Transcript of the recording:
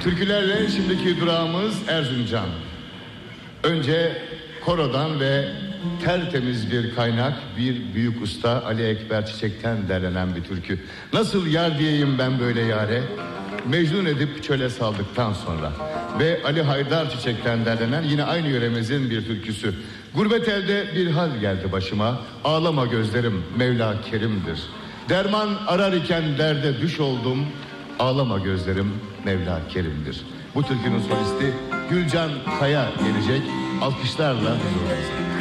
Türkülerle şimdiki durağımız Erzincan. Önce korodan ve tertemiz bir kaynak, bir büyük usta Ali Ekber Çiçek'ten derlenen bir türkü. Nasıl yar diyeyim ben böyle yare, mecnun edip çöle saldıktan sonra. Ve Ali Haydar Çiçek'ten derlenen yine aynı yöremizin bir türküsü. Gurbet elde bir hal geldi başıma, ağlama gözlerim Mevla Kerim'dir. Derman arar iken derde düş oldum, ağlama gözlerim Mevla Kerim'dir. Bu türkünün solisti Gülcan Kaya gelecek, alkışlarla huzurunuzda.